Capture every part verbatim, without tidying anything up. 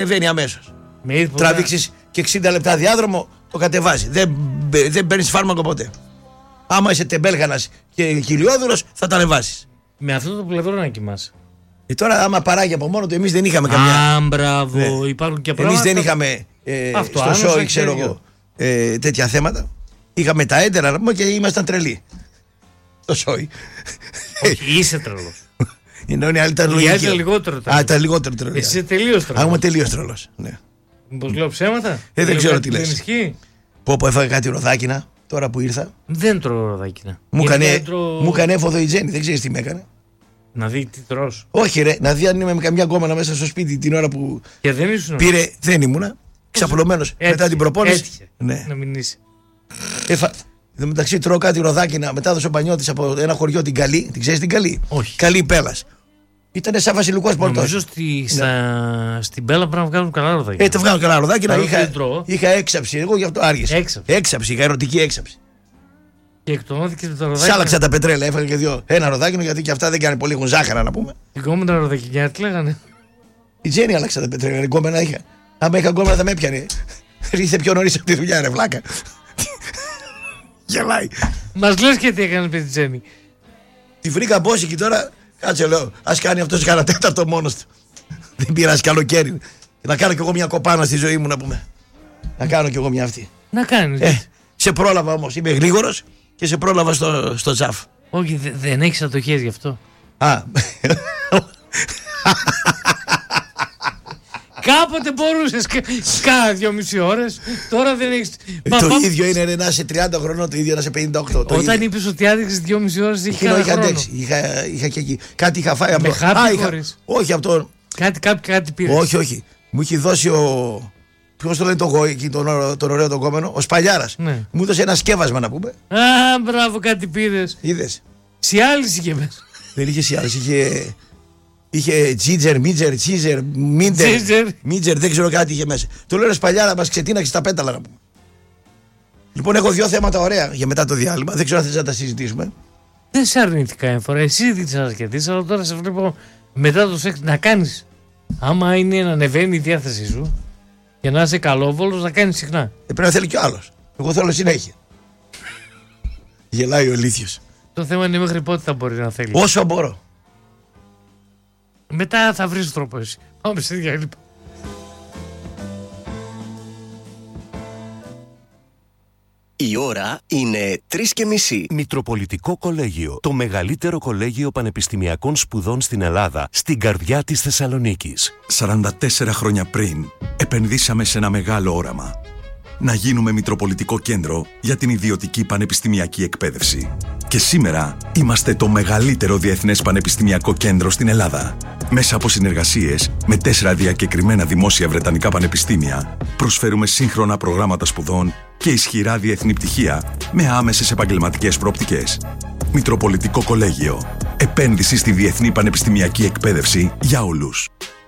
κατεβαίνει αμέσως. Τραβήξεις και εξήντα λεπτά διάδρομο, το κατεβάζει. Δεν, δεν παίρνεις φάρμακο ποτέ. Άμα είσαι τεμπέλγανας και χιλιόδουλος, θα τα ανεβάσεις. Με αυτό το πλευρό να κοιμάσαι. Και τώρα, άμα παράγει από μόνο του, εμείς δεν είχαμε καμιά. Α, μπράβο, ναι. Υπάρχουν και πράγματα. Εμείς δεν είχαμε ε, στο σόι, ξέρω εγώ, ε, τέτοια θέματα. Είχαμε τα έντερα και ήμασταν τρελοί. Το σόι. Όχι, είσαι τρελός. Ενώ οι άλλοι ήταν λογικοί. Ήταν λιγότερο τρελός. Α, ήταν λιγότερο τρελός. Εσύ είσαι τελείως τρελός. Άγουμε τελείως τρελός. Ναι. Μήπως λέω ψέματα. Ε, δεν ξέρω τι δεν λες. Ισχύει. Πω πω έφαγα κάτι ροδάκινα τώρα που ήρθα. Δεν τρώω ροδάκινα. Μου έκανε έφοδο η Τζέννη, δεν ξέρεις τι με έκανε. Να δει τι τρως. Όχι ρε, να δει αν είμαι με καμιά γκόμενα μέσα στο σπίτι την ώρα που και δεν ήσουν. Πήρε, δεν ήμουνα. Ξαπλωμένος μετά την προπόνηση. Έτυχε. Ναι. Να μην είσαι. Έφα... Εν τω μεταξύ τρώω κάτι ροδάκινα. Μετά έδωσε ο Πανιώτης από ένα χωριό την Καλή. Την ξέρεις την Καλή? Όχι. Καλή Πέλας. Ήτανε σαν βασιλικός πορτός. Νομίζω στη, στα... ναι. στην Πέλα πρέπει να βγάλουν καλά ροδάκινα. Ε, τα βγάλουν καλά ροδάκινα. Είχα... είχα έξαψη. Εγώ γι' αυτό άργησα. Έξαψη. Έξαψη, είχα ερωτική έξαψη. Και εκτονώθηκε το ροδάκινα. Σάλαξα τα πετρέλαια, έφαγα και δύο. Ένα ροδάκινο γιατί και αυτά δεν κάνει πολύ, έχουν ζάχαρα να πούμε. Η γκόμενα ροδακινιά, τι λέγανε. Η Τζέννη άλλαξα τα πετρέλαια, η γκόμενα είχα. Άμα είχα γκόμενα θα με έπιανε. Ήρθε πιο νωρίς από τη δουλειά, ρε βλάκα. Γελάει. Μας λες και τι έκανε με την Τζέννη. Τη βρήκα μπόσικη τώρα. Κάτσε, λέω. Ας κάνει αυτός κανένα τέταρτο μόνος του. Δεν πειράζει, καλοκαίρι. Να κάνω κι εγώ μια κοπάνα στη ζωή μου να πούμε. Να κάνω κι εγώ μια αυτή. Να κάνεις. Ε, σε πρόλαβα όμως. Είμαι γρήγορος και σε πρόλαβα στο, στο τζαφ. Όχι, δε, δεν έχεις ατοχές γι' αυτό. Α. Κάποτε μπορούσες κάνα δυόμιση ώρες. Τώρα δεν έχεις. Ε, το μα, ίδιο είναι ρε, να είσαι τριάντα χρονών, το ίδιο να είσαι πενήντα οκτώ. Όταν είπες ότι άδειξες δυόμιση ώρες, είχε κανένα είχα χρόνο. αντέξει. Είχα, είχα και εκεί. Κάτι είχα φάει από το. Α, είχα... Όχι από το. Κάτι, κάτι, κάτι πήρες. Όχι, όχι. Μου είχε δώσει ο. Ποιος το λένε το γόη εκεί, τον, τον ωραίο τον κόμενο, ο Σπαλιάρας. Ναι. Μου έδωσε ένα σκεύασμα να πούμε. Α, μπράβο, κάτι πήρες. Είδες. Σιάλης είχε μέσα. Δεν είχε Σιάλης, είχε. Είχε τζίτζερ, μίτζερ, τσίζερ, μίντερ. Μίτζερ, δεν ξέρω κάτι είχε μέσα. Του λέω Σπαλιάρα, μας ξετίναξε τα πέταλα να πούμε. Λοιπόν, έχω δύο θέματα ωραία για μετά το διάλειμμα. Δεν ξέρω αν θες να τα συζητήσουμε. Δεν σε αρνητικά έμφορα. Εσύ δεν τις αρκετής, αλλά τώρα σε βλέπω μετά το σεξ να κάνεις. Άμα είναι να ανεβαίνει η διάθεσή σου για να είσαι καλόβολος, να κάνεις συχνά. Ε, πρέπει να θέλει κι ο άλλος. Εγώ θέλω συνέχεια. Γελάει ο ηλίθιος. Το θέμα είναι μέχρι πότε θα μπορεί να θέλει. Όσο μπορώ. Μετά θα βρεις τρόπο εσύ. Πάμε σε διάλειμμα. Η ώρα είναι τρεις και μισή. Μητροπολιτικό Κολέγιο. Το μεγαλύτερο κολέγιο πανεπιστημιακών σπουδών στην Ελλάδα, στην καρδιά της Θεσσαλονίκης. σαράντα τέσσερα χρόνια πριν, επενδύσαμε σε ένα μεγάλο όραμα. Να γίνουμε Μητροπολιτικό Κέντρο για την ιδιωτική πανεπιστημιακή εκπαίδευση. Και σήμερα είμαστε το μεγαλύτερο διεθνές πανεπιστημιακό κέντρο στην Ελλάδα. Μέσα από συνεργασίες με τέσσερα διακεκριμένα δημόσια βρετανικά πανεπιστήμια, προσφέρουμε σύγχρονα προγράμματα σπουδών και ισχυρά διεθνή πτυχία με άμεσες επαγγελματικές προοπτικές. Μητροπολιτικό Κολέγιο. Επένδυση στη διεθνή πανεπιστημιακή εκπαίδευση για όλους.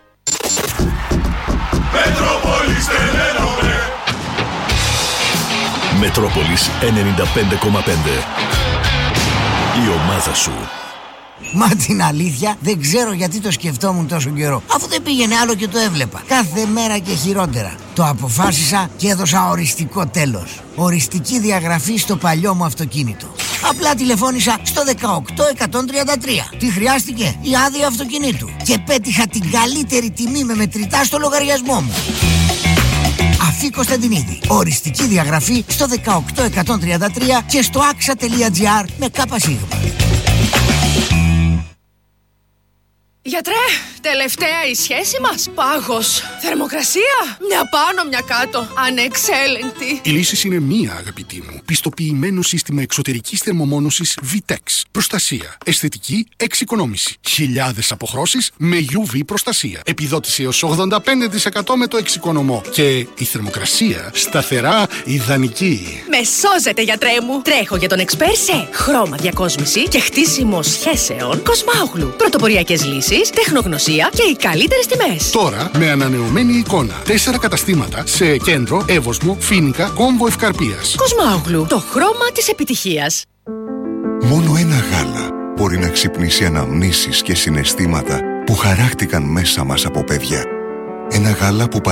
Μετρόπολης ενενήντα πέντε κόμμα πέντε. Η ομάδα σου. Μα την αλήθεια δεν ξέρω γιατί το σκεφτόμουν τόσο καιρό. Αφού δεν πήγαινε άλλο και το έβλεπα. Κάθε μέρα και χειρότερα. Το αποφάσισα και έδωσα οριστικό τέλος. Οριστική διαγραφή στο παλιό μου αυτοκίνητο. Απλά τηλεφώνησα στο δεκαοκτώ εκατόν τριάντα τρία. Τι χρειάστηκε? Η άδεια αυτοκινήτου. Και πέτυχα την καλύτερη τιμή με μετρητά στο λογαριασμό μου. Αφή Κωνσταντινίδη. Οριστική διαγραφή στο δεκαοκτώ εκατόν τριάντα τρία και στο άξα τελεία τζι άρ με κάπα σίγμα. Γιατρέ, τελευταία η σχέση μας. Πάγος. Θερμοκρασία. Μια πάνω, μια κάτω. Ανεξέλεγκτη. Η λύση είναι μία, αγαπητή μου. Πιστοποιημένο σύστημα εξωτερικής θερμομόνωσης Vitex. Προστασία. Αισθητική εξοικονόμηση. Χιλιάδες αποχρώσεις με γιου βι προστασία. Επιδότηση έως ογδόντα πέντε τοις εκατό με το εξοικονομώ. Και η θερμοκρασία σταθερά ιδανική. Με σώζετε, γιατρέ μου. Τρέχω για τον εξπέρ σε χρώμα διακόσμηση και χτίσιμο σχέσεων Κοσμάουγλου. Πρωτοποριακές λύσεις, τεχνογνωσία και οι καλύτερες τιμές. Τώρα με ανανεωμένη εικόνα. Τέσσερα καταστήματα σε Κέντρο, Εύωσμο, Φοίνικα, Κόμβο Ευκαρπίας. Κοσμάουγλου, το χρώμα της επιτυχίας. Μόνο ένα γάλα μπορεί να ξυπνήσει αναμνήσεις και συναισθήματα που χαράχτηκαν μέσα μας από παιδιά. Ένα γάλα που